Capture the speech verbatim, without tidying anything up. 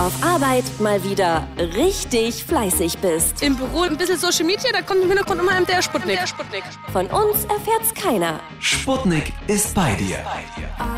auf Arbeit mal wieder richtig fleißig bist. Im Büro ein bisschen Social Media, da kommt im Hintergrund immer der Sputnik. Der Sputnik. Von uns erfährt's keiner. Sputnik ist bei dir.